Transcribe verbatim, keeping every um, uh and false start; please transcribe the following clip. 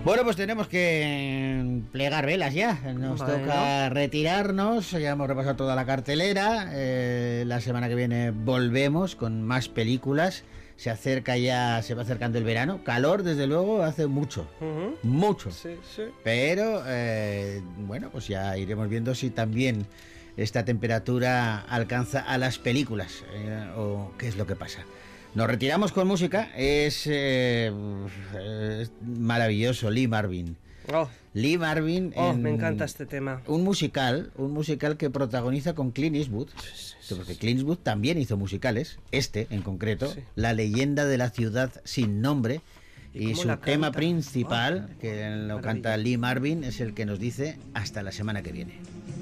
Bueno, pues tenemos que plegar velas ya. Nos Bueno. toca retirarnos. Ya hemos repasado toda la cartelera. Eh, la semana que viene volvemos con más películas. Se acerca ya, se va acercando el verano. Calor, desde luego, hace mucho. Ujú. Mucho. Sí, sí. Pero, eh, bueno, pues ya iremos viendo si también esta temperatura alcanza a las películas. Eh, o qué es lo que pasa. Nos retiramos con música. Es, eh, es maravilloso, Lee Marvin. Oh, Lee Marvin. oh, en me encanta este tema. Un musical, un musical que protagoniza con Clint Eastwood. Porque Clint Eastwood también hizo musicales, este en concreto, Sí. La leyenda de la ciudad sin nombre. ¿Y Y cómo su la tema canta? principal, Oh, que lo maravilla. canta Lee Marvin, es el que nos dice hasta la semana que viene.